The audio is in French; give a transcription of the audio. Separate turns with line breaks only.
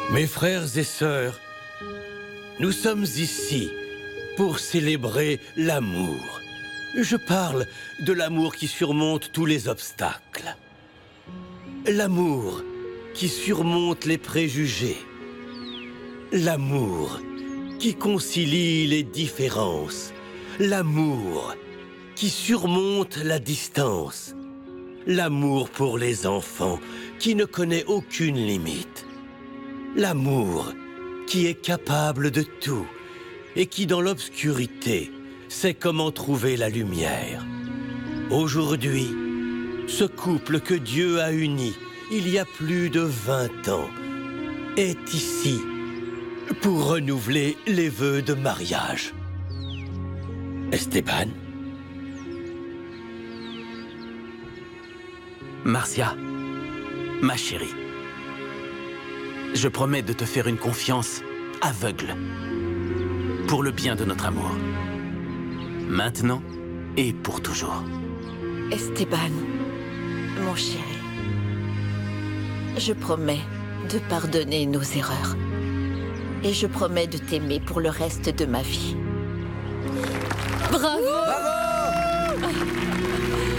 Mes frères et sœurs, nous sommes ici pour célébrer l'amour. Je parle de l'amour qui surmonte tous les obstacles. L'amour qui surmonte les préjugés. L'amour qui concilie les différences. L'amour qui surmonte la distance. L'amour pour les enfants qui ne connaît aucune limite. L'amour qui est capable de tout et qui, dans l'obscurité, sait comment trouver la lumière. Aujourd'hui, ce couple que Dieu a uni il y a plus de 20 ans est ici pour renouveler les vœux de mariage. Esteban?
Marcia, ma chérie, je promets de te faire une confiance aveugle pour le bien de notre amour, maintenant et pour toujours.
Esteban, mon chéri, je promets de pardonner nos erreurs et je promets de t'aimer pour le reste de ma vie.
Bravo!